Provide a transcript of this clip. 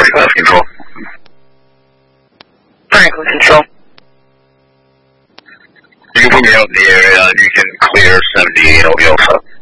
45 control. Franklin control. You can put me out in the area and you can clear 78 LV Alpha.